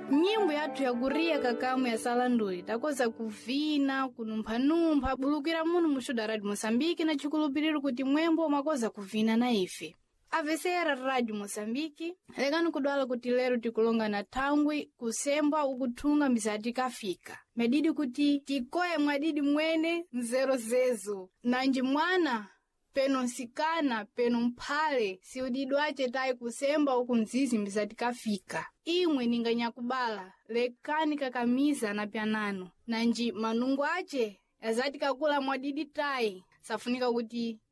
Nyimbo yathu yakuria kakamu ya salanduli takoza kuvina, kunumpha-numpha, bulukira muno mushuda Radio Mosambiki na chikulupiriro kuti mwembo makoza kuvina na ife. Avesera Radio Mosambiki, lekani kudwala kuti lero tikulonga na thangwi, kusembwa ukuthunga misati kafika. Medidi kuti tikoye mwadidi mwene nzero zezo. Nanji mwana, peno nsikana, peno mphale, si udidwache tai kusemba ukunzizi misati kafika. Imwe ninganyakubala, lekani kakamiza na pianano. Nanji manungu ache, yazati kakula mwadidi tai, safunika kuti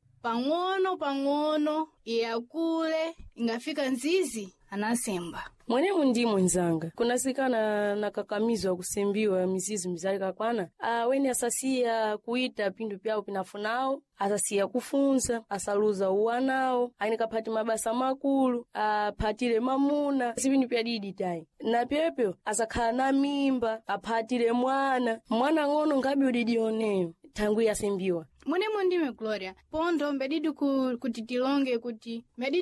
pang'ono iyakule ingafika nzizi anasemba. Mwenemu ndi mwenzanga kunasikana na kakamizo kusembiwa mizizi mizali kakwana weni asasiya kuita pindu pyao pinafunao, asasiya kufunza, asaluza uwanao, kapati mabasa makulu, apatile mamuna sipindu pya didi tai. Na pepe asakhala na mimba, apatile mwana ng'ono ngabi udidioneyo tangu yasembiwa. Mwenemu ndime Gloria, pondo mbedidi kutitilonge kuti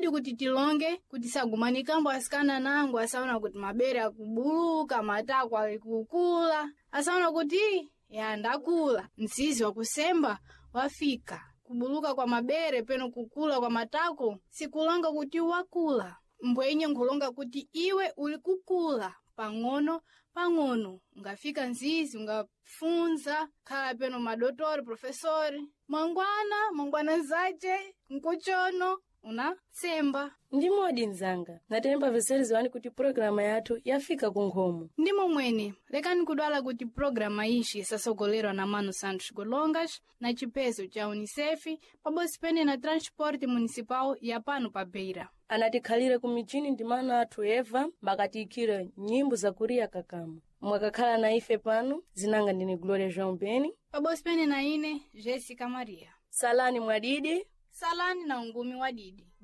sagumanikambo asikana nangu asaona kuti mabere akubuluka, matako alikukula, asaona kuti ya ndakula, nsizi wa kusemba wafika. Kubuluka kwa mabere peno kukula kwa matako, sikulonga kuti wakula. Mbwenye nkulonga kuti iwe ulikukula, pang'ono, ungafika nzizi, ungafunza, khala peno madotori, profesori, mangwana zache, nkuchono, unasemba. Ndimo adi nzanga, natemba veserizi wani kuti programa yathu yafika kunkhomo. Ndimo mwene, lekani kudwala kuti programa ishi sasogolerwa na Mano Santos Golongas na chipeso cha UNICEF, pabosi pene na transport municipal ya pano pa Beira. Anatikhalire kumichini ndi mano athu Eva, makatikire nyimbo za kuria kakamu. Mwakakhala na ife pano, zinanga ndini Gloria João Beni. Pabosi pene na ine, Jessica Maria. Salani mwadidi. Salani na ungumi wadidi.